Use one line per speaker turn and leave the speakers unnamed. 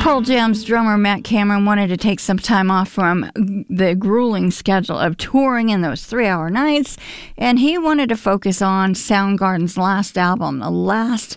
Pearl Jam's drummer Matt Cameron wanted to take some time off from the grueling schedule of touring in those 3-hour nights, and he wanted to focus on Soundgarden's last album, the last